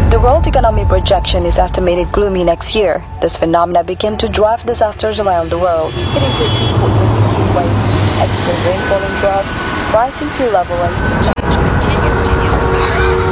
The World Economy projection is estimated gloomy next year. This phenomena begin to drive disasters around the world. It includes heat waves, extreme rainfall and drought, rising sea level, and sea temperature continues to